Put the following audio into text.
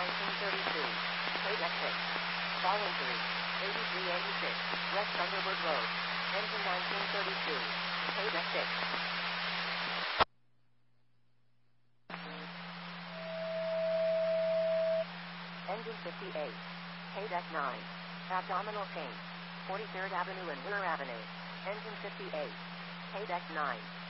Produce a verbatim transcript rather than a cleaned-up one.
nineteen thirty-two. K-Deck six. Voluntary. eighty-three eighty-six. West Thunderbird Road. Engine nineteen thirty-two. K-Deck six. Engine fifty-eight. K-Deck nine. Abdominal change. forty-third Avenue and Weir Avenue. Engine fifty-eight. K-Deck nine.